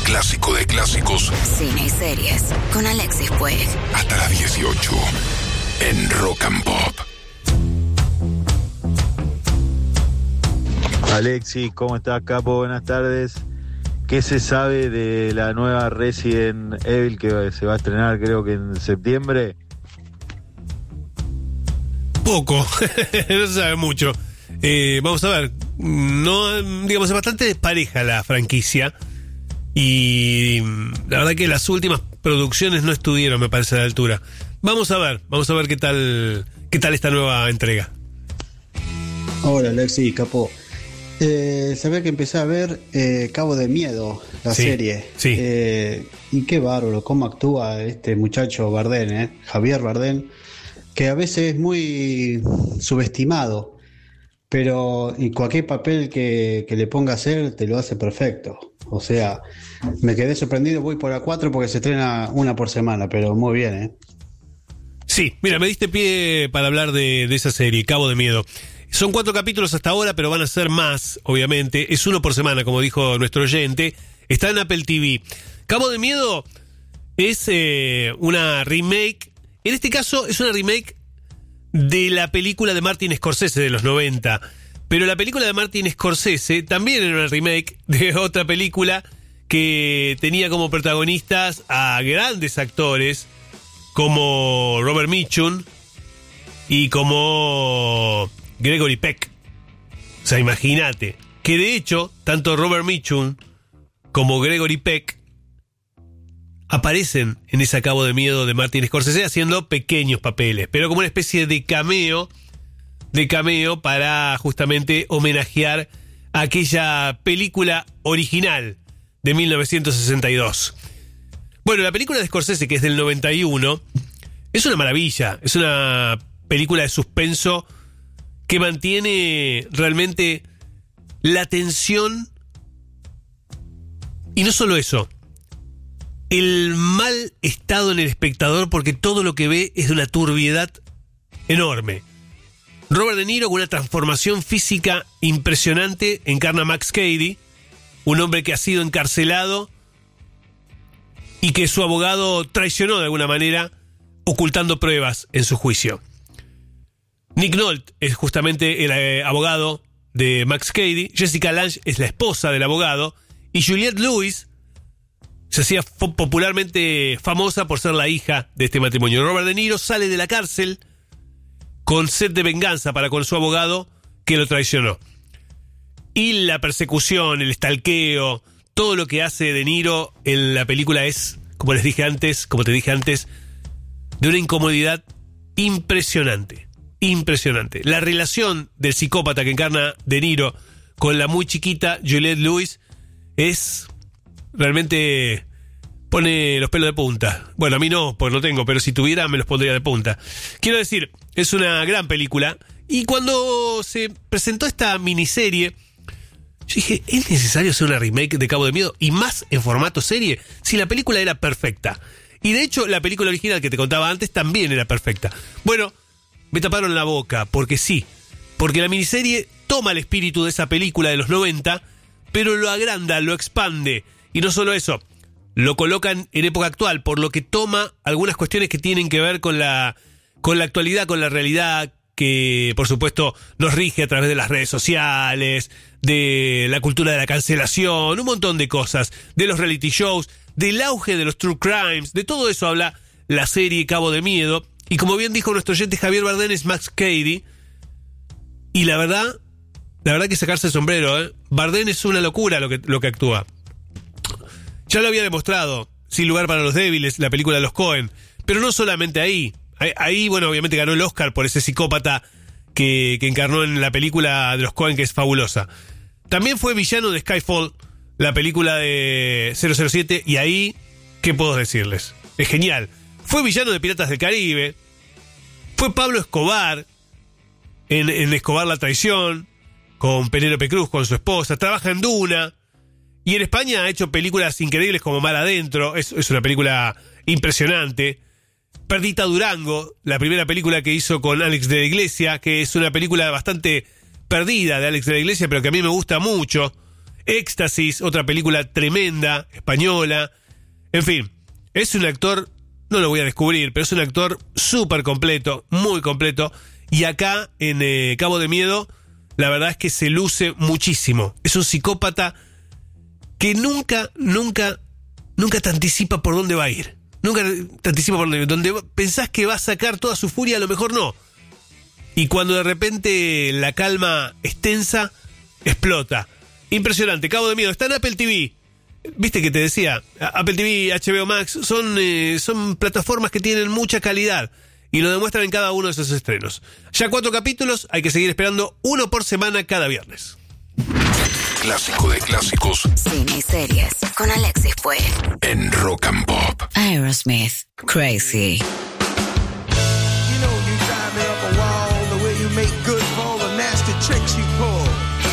clásico de clásicos. Cine y series con Alexis Puig. Hasta las 18 en Rock and Pop. Alexis, ¿cómo estás, capo? Buenas tardes. ¿Qué se sabe de la nueva Resident Evil que se va a estrenar creo que en septiembre? Poco, no se sabe mucho. Vamos a ver, no, digamos, es bastante despareja la franquicia y la verdad que las últimas producciones no estuvieron, me parece, a la altura. Vamos a ver qué tal esta nueva entrega. Hola Alexis, capo. Sabía que empecé a ver Cabo de Miedo, la serie. Sí. Y qué bárbaro, cómo actúa este muchacho Bardem, Javier Bardem, que a veces es muy subestimado, pero en cualquier papel que le ponga a hacer te lo hace perfecto. O sea, me quedé sorprendido, voy por la 4 porque se estrena una por semana, pero muy bien, Sí, mira, me diste pie para hablar de esa serie, Cabo de Miedo. Son 4 capítulos hasta ahora, pero van a ser más, obviamente. Es uno por semana, como dijo nuestro oyente. Está en Apple TV. Cabo de Miedo es una remake. En este caso es una remake de la película de Martin Scorsese de los 90. Pero la película de Martin Scorsese también era una remake de otra película que tenía como protagonistas a grandes actores como Robert Mitchum y como Gregory Peck. O sea, imagínate que de hecho tanto Robert Mitchum como Gregory Peck aparecen en ese Cabo de Miedo de Martin Scorsese haciendo pequeños papeles, pero como una especie de cameo para justamente homenajear a aquella película original de 1962. Bueno, la película de Scorsese, que es del 91, es una maravilla, es una película de suspenso que mantiene realmente la tensión y no solo eso, el mal estado en el espectador porque todo lo que ve es de una turbiedad enorme. Robert De Niro, con una transformación física impresionante, encarna a Max Cady, un hombre que ha sido encarcelado y que su abogado traicionó de alguna manera, ocultando pruebas en su juicio. Nick Nolte es justamente el abogado de Max Cady, Jessica Lange es la esposa del abogado, y Juliette Lewis se hacía popularmente famosa por ser la hija de este matrimonio. Robert De Niro sale de la cárcel con sed de venganza para con su abogado que lo traicionó. Y la persecución, el stalkeo, todo lo que hace De Niro en la película es, como te dije antes, de una incomodidad impresionante. Impresionante. La relación del psicópata que encarna De Niro con la muy chiquita Juliette Lewis es realmente pone los pelos de punta. Bueno, a mí no, porque no tengo, pero si tuviera me los pondría de punta. Quiero decir, es una gran película y cuando se presentó esta miniserie yo dije, ¿es necesario hacer una remake de Cabo de Miedo? Y más en formato serie, si la película era perfecta. Y de hecho, la película original que te contaba antes también era perfecta. Bueno, me taparon la boca, porque sí. Porque la miniserie toma el espíritu de esa película de los 90, pero lo agranda, lo expande. Y no solo eso, lo colocan en época actual, por lo que toma algunas cuestiones que tienen que ver con la actualidad, con la realidad, que por supuesto nos rige a través de las redes sociales, de la cultura de la cancelación, un montón de cosas, de los reality shows, del auge de los true crimes, de todo eso habla la serie Cabo de Miedo. Y como bien dijo nuestro oyente Javier Bardem, es Max Cady. Y la verdad que sacarse el sombrero, Bardem es una locura lo que actúa. Ya lo había demostrado, Sin lugar para los débiles, la película de los Coen. Pero no solamente ahí. Ahí, bueno, obviamente ganó el Oscar por ese psicópata que encarnó en la película de los Coen, que es fabulosa. También fue villano de Skyfall, la película de 007, y ahí, ¿qué puedo decirles? Es genial. Fue villano de Piratas del Caribe. Fue Pablo Escobar en Escobar la traición, con Penélope Cruz, con su esposa. Trabaja en Duna. Y en España ha hecho películas increíbles como Mar Adentro. Es una película impresionante. Perdita Durango, la primera película que hizo con Alex de la Iglesia, que es una película bastante perdida de Alex de la Iglesia, pero que a mí me gusta mucho. Éxtasis, otra película tremenda, española. En fin, es un actor, no lo voy a descubrir, pero es un actor súper completo, muy completo. Y acá, en Cabo de Miedo, la verdad es que se luce muchísimo. Es un psicópata que nunca te anticipa por dónde va a ir. Nunca te anticipa por dónde. Donde pensás que va a sacar toda su furia, a lo mejor no. Y cuando de repente la calma es tensa, explota. Impresionante. Cabo de Miedo. Está en Apple TV. Viste que te decía, Apple TV, HBO Max, son plataformas que tienen mucha calidad. Y lo demuestran en cada uno de esos estrenos. Ya 4 capítulos, hay que seguir esperando uno por semana cada viernes. Clásico de clásicos. Cine y series con Alexis Puig. En Rock and Pop. Aerosmith, Crazy.